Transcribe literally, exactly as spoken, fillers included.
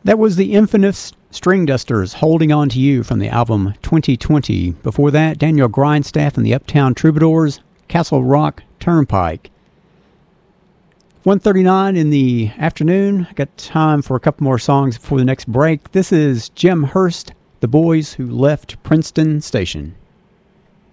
That was the infamous String Dusters, Holding On To You, from the album twenty twenty. Before that, Daniel Grindstaff and the Uptown Troubadours, Castle Rock Turnpike. one thirty-nine in the afternoon. I got time for a couple more songs before the next break. This is Jim Hurst, The Boys Who Left Princeton Station.